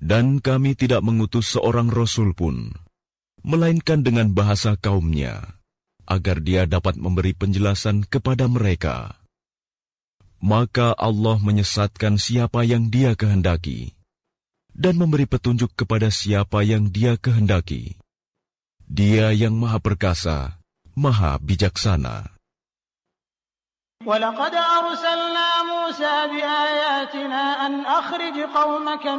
Dan kami tidak mengutus seorang Rasul pun, melainkan dengan bahasa kaumnya, agar dia dapat memberi penjelasan kepada mereka. Maka Allah menyesatkan siapa yang Dia kehendaki, dan memberi petunjuk kepada siapa yang Dia kehendaki. Dia yang Maha Perkasa, Maha Bijaksana. وَلَقَدْ أَرْسَلْنَا مُوسَى بِآيَاتِنَا أَنْ أَخْرِجْ قَوْمَكَ